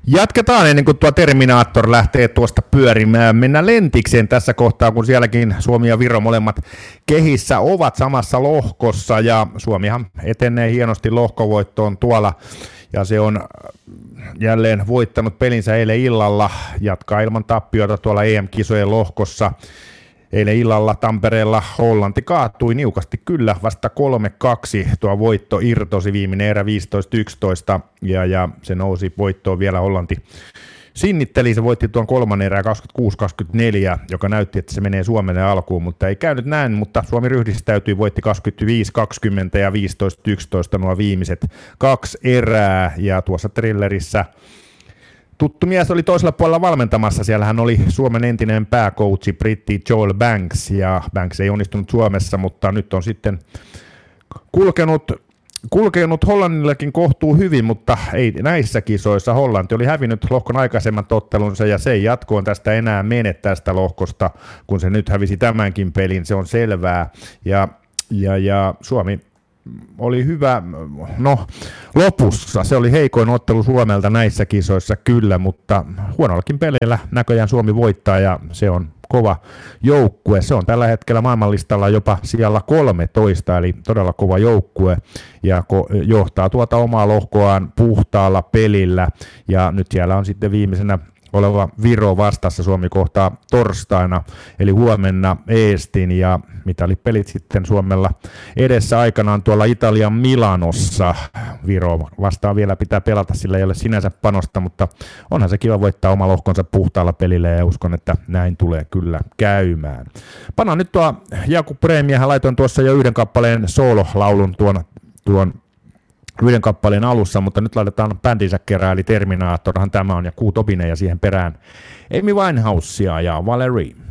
Jatketaan ennen kuin tuo Terminaattor lähtee tuosta pyörimään. Mennään Lentikseen tässä kohtaa, kun sielläkin Suomi ja Viro molemmat kehissä ovat samassa lohkossa. Ja Suomihan etenee hienosti lohkovoittoon tuolla. Ja se on jälleen voittanut pelinsä eilen illalla. Jatkaa ilman tappioita tuolla EM-kisojen lohkossa. Eilen illalla Tampereella Hollanti kaatui niukasti kyllä, vasta 3-2 tuo voitto irtosi viimeinen erä 15-11 ja se nousi voittoon vielä Hollanti. Sinnitteli, se voitti tuon kolmannen erää 26-24, joka näytti, että se menee Suomelle alkuun, mutta ei käynyt näin, mutta Suomi ryhdistäytyi, voitti 25-20 ja 15-11 nuo viimeiset 2 erää ja tuossa thrillerissä tuttu mies oli toisella puolella valmentamassa, siellähän oli Suomen entinen pääcoachi britti Joel Banks, ja Banks ei onnistunut Suomessa, mutta nyt on sitten kulkenut Hollannillakin kohtuu hyvin, mutta ei näissä kisoissa. Hollanti oli hävinnyt lohkon aikaisemman ottelunsa, ja se ei jatkoon tästä enää mene tästä lohkosta, kun se nyt hävisi tämänkin pelin, se on selvää, ja Suomi oli hyvä, no lopussa se oli heikoin ottelu Suomelta näissä kisoissa kyllä, mutta huonollakin peleillä näköjään Suomi voittaa ja se on kova joukkue. Se on tällä hetkellä maailmanlistalla jopa sijalla 13, eli todella kova joukkue ja johtaa tuota omaa lohkoaan puhtaalla pelillä ja nyt siellä on sitten viimeisenä oleva Viro vastassa. Suomi kohtaa torstaina, eli huomenna Eestin, ja mitalipelit sitten Suomella edessä aikanaan tuolla Italian Milanossa. Viro vastaan vielä pitää pelata, sillä ei ole sinänsä panosta, mutta onhan se kiva voittaa oma lohkonsa puhtaalla pelillä, ja uskon, että näin tulee kyllä käymään. Pannaan nyt tuo Jakub Premiähän, laitoin tuossa jo yhden kappaleen soololaulun tuon yhden kappaleen alussa, mutta nyt laitetaan bändinsä kerran, eli Terminaattorhan tämä on, ja Q Topinen ja siihen perään Amy Winehousea ja Valerie.